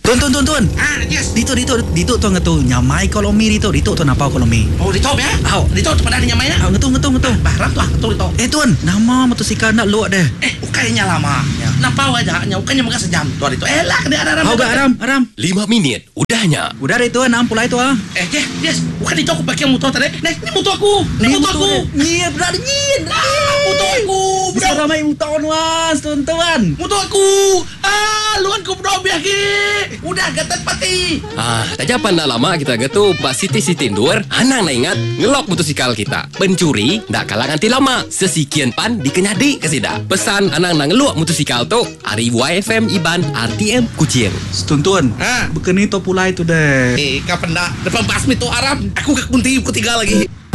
Tuan. Yes. Dito tu ngatu nyamai kolomi dito tu napau kolomi. Oh, dito ba? Dito pada ada nyamai na. Ngatu. Baram tu dito. Tuan, nama motosikal nak luak deh. Ukainya lama. Napau aja, ukainya maka sejam tu dito. Lah, kena ada Aram. 5 minit, udahnya. Udah deh tuan, pulai tu ah. Yes. Bukan dito aku pakai motor tadi. Ni motor aku. Nyiap dah nyiap. Motor aku. Bisa ramai motor was, tuan. Motor aku. Luan ku bro biaki. Udah gatat pati. Tak japan nak lama kita gitu. Pak Siti Tindur, Anang nak ingat ngelok motosikal kita. Pencuri ndak kalah nganti lama. Sesikian pan dikenyadi ke sida. Pesan Anang nak ngelok motosikal tu. Ari YFM Iban RTM Kucing. Tuan. Bukan itu pulai tu deh. Kapan dah? Depan basmi tu Arab. Aku ke kunti ketiga lagi.